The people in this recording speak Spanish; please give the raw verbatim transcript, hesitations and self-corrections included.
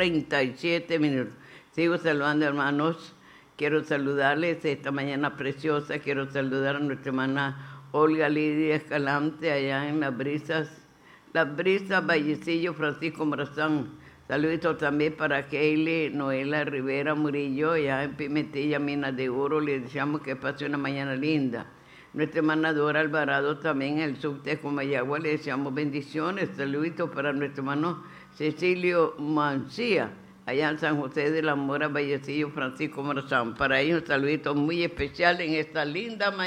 treinta y siete minutos. Sigo saludando, hermanos. Quiero saludarles esta mañana preciosa. Quiero saludar a nuestra hermana Olga Lidia Escalante, allá en Las Brisas. Las Brisas, Vallecillo, Francisco Morazán. Saluditos también para Keile, Noela Rivera Murillo, allá en Pimentilla, Minas de Oro. Les deseamos que pase una mañana linda. Nuestra hermana Dora Alvarado también en el subtejo Mayagua, le deseamos bendiciones. Saluditos para nuestro hermano Cecilio Mancía, allá en San José de la Mora, Vallecillo, Francisco Morazán. Para ellos un saludito muy especial en esta linda mañana.